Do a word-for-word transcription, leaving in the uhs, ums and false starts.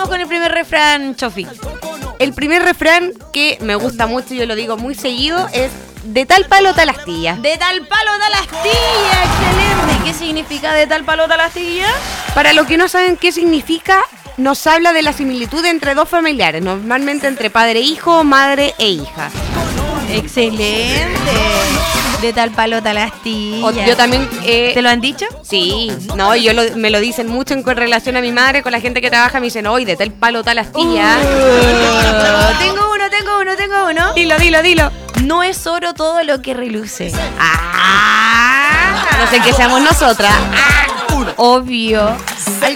vamos con el primer refrán, Chofi. El primer refrán que me gusta mucho, yo lo digo muy seguido, es de tal palo tal astilla. De tal palo tal astilla, excelente. ¿Qué significa de tal palo tal astilla? Para los que no saben qué significa, nos habla de la similitud entre dos familiares, normalmente entre padre e hijo, madre e hija. Excelente. De tal palo tal astilla. O, yo también... Eh, ¿Te lo han dicho? Sí, no, yo lo, me lo dicen mucho en relación a mi madre, con la gente que trabaja, me dicen, hoy de tal palo tal astilla. Uh, tengo uno, tengo uno, tengo uno. Dilo, dilo, dilo. No es oro todo lo que reluce. Ah, no sé qué seamos nosotras. Ah, obvio.